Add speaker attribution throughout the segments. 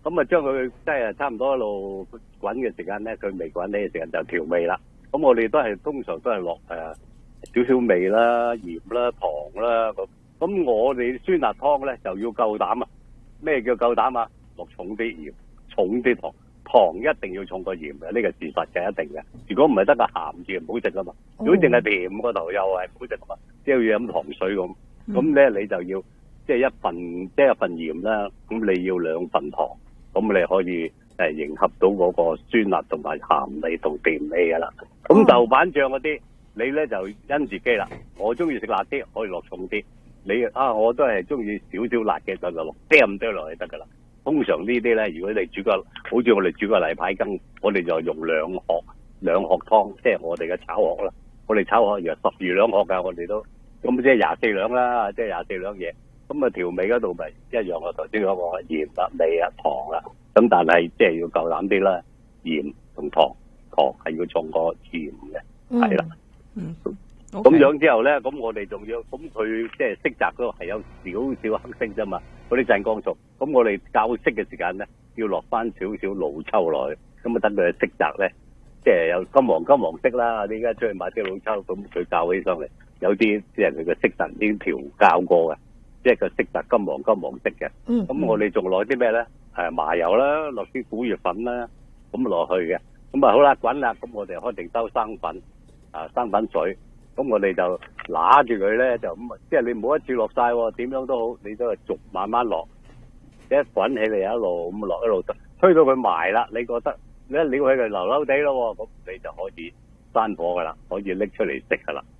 Speaker 1: 咁啊將佢即係差唔多一路滾嘅時間咧，佢未滾起嘅時間就調味啦。咁我哋通常都係落少少味啦、鹽啦、糖啦咁。咁我哋酸辣湯咧就要夠膽啊！咩叫夠膽啊？落重啲鹽、重啲糖，糖一定要重過鹽嘅，呢個事實嘅一定嘅。如果唔係得個鹹字唔好食啊嘛。如果淨係甜嗰頭又係唔好食啊嘛，即係要飲糖水咁。咁咧你就要即係一份鹽啦，咁你要2份糖，咁你可以迎合到嗰個酸辣同埋鹹味同甜味噶啦。咁豆瓣醬嗰啲，你咧就因自己啦。我中意食辣啲，可以落重啲。我都係中意少少辣嘅，就落啲咁落去得噶啦。通常呢啲咧，如果你好似我哋煮個例牌羹，我哋就用2殼湯，即係我哋嘅炒殼啦。我哋炒殼原來10餘2殼噶，我哋都咁即係24兩啦，即係24兩嘢。咁啊調味嗰度咪一樣，我頭先講過鹽啦、味啊、糖啦。咁但係即係要夠膽啲啦，鹽同糖係要重過鹽嘅，係啦。咁樣之後咧，咁我哋仲要，咁佢即係色澤嗰度係有少少黑色啫嘛，嗰啲鎮江醋。咁我哋較色嘅時間咧，要落翻少少老抽落去，咁啊等佢嘅色澤咧，即係有金黃色啦。你而家出去買啲老抽，咁佢較起上嚟，有啲即係佢嘅色澤已經調校過嘅，即係個色澤金黃色嘅。咁我哋仲落啲咩咧？麻油啦，落啲古月粉啦，咁落去嘅。咁啊好啦，滾啦，咁我哋開定兜生粉，生粉水。咁我哋就揦住佢咧，就咁，即係你唔好一次落晒，點樣都好，你都係逐慢慢落，一滾起嚟一路咁落，一路推到佢埋啦。你覺得你一撩起佢流流地咯，咁你就可以閂火噶啦，可以拎出嚟食噶啦。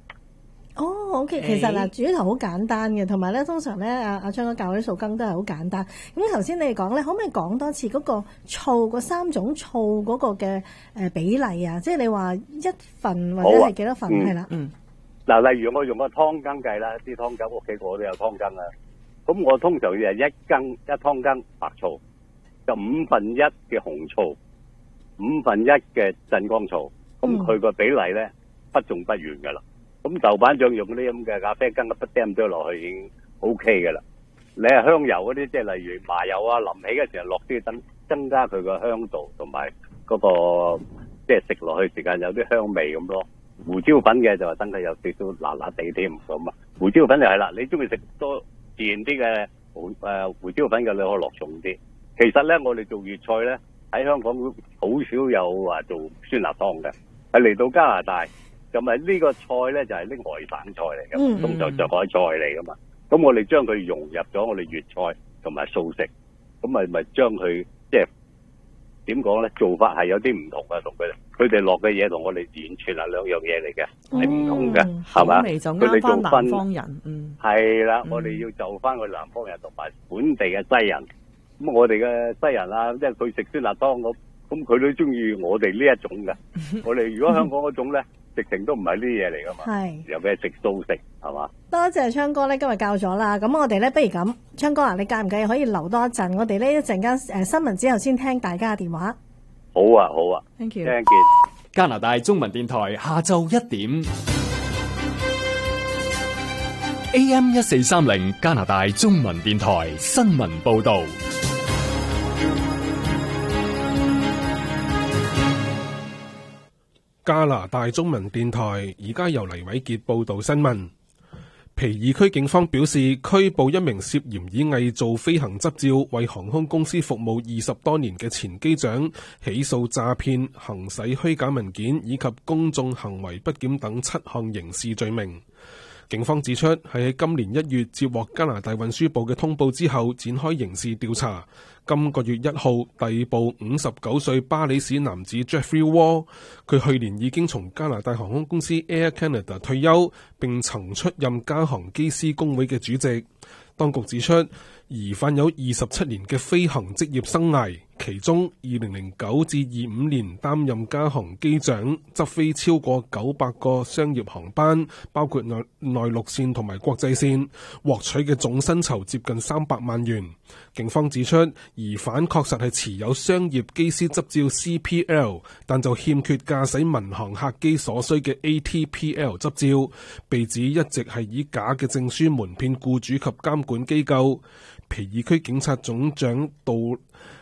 Speaker 2: OK， 其實嗱，煮頭好簡單嘅，同埋咧，通常咧，阿昌哥教嗰啲素羹都係好簡單。咁頭先你講咧，可唔可以講多次嗰個醋嗰3種醋嗰個嘅比例啊？即係你話1份或者係幾多份係啦？
Speaker 1: 嗱，例如我用個湯羹計啦，啲湯羹屋企我都有湯羹啊。咁我通常就係1湯羹白醋，就1/5嘅紅醋，1/5嘅鎮江醋。咁佢個比例咧不重不遠噶啦。咁豆瓣醬用嗰啲咁嘅咖啡羹，不掟咗落去已經 OK 嘅啦。你係香油嗰啲，即係例如麻油啊，淋起嘅時候落啲增加佢個香度同埋嗰個即係食落去時間有啲香味咁咯。胡椒粉嘅就話等佢有少少辣辣地添咁啊。胡椒粉就係啦，你中意食多自然啲嘅胡椒粉嘅，你可以落重啲。其實咧，我哋做粵菜咧喺香港好少有話做酸辣湯嘅，係嚟到加拿大。咁咪呢個菜咧就係啲外省菜嚟嘅，通常就海菜嚟噶嘛。咁我哋將佢融入咗我哋粵菜同埋素食，咁咪將佢即係點講咧？做法係有啲唔同嘅，同佢哋落嘅嘢同我哋完全係2樣嘢嚟嘅，係唔同嘅，係嘛？佢哋做翻南方人，係啦，我哋要就翻佢南方人同埋本地嘅西人。咁我哋嘅西人啦，即係佢食酸辣湯咁佢都中意我哋呢一種嘅。我哋如果香港嗰種咧，直情都唔係呢啲嘢嚟噶嘛，尤其係食素食係嘛？多
Speaker 2: 謝昌哥咧，今日教咗啦。咁我哋咧，不如咁，昌哥啊，你介唔介意可以留多一陣？我哋呢一陣間新聞之後先聽大家嘅電話。
Speaker 1: 好啊
Speaker 2: ，Thank you。
Speaker 1: 聽見
Speaker 3: 加拿大中文電台下晝1點 AM 1430加拿大中文電台新聞報道。
Speaker 4: 加拿大中文電台而家由黎偉傑報道新聞。皮爾區警方表示，拘捕一名涉嫌以偽造飛行執照為航空公司服務20多年嘅前機長，起訴詐騙、行使虛假文件以及公眾行為不檢等7項刑事罪名。警方指出，係喺今年1月接獲加拿大運輸部嘅通報之後，展開刑事調查。今個月1號逮捕59歲巴里市男子 Jeffrey Wall， 佢去年已經從加拿大航空公司 Air Canada 退休，並曾出任加航機師工會嘅主席。當局指出，疑犯有27年嘅飛行職業生涯，其中2009至25年擔任加航機長，執飛超過900個商業航班，包括內陸線同埋國際線，獲取嘅總薪酬接近300萬元。警方指出，疑犯確實係持有商業機師執照 CPL， 但就欠缺駕駛民航客機所需嘅 ATPL 執照，被指一直係以假嘅證書瞞騙僱主及監管機構。皮爾區警察總長